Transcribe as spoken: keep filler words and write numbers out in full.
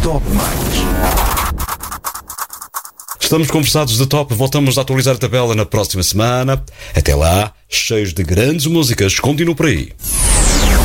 Top Mais. Estamos conversados de top, voltamos a atualizar a tabela na próxima semana. Até lá, cheios de grandes músicas, continuo por aí.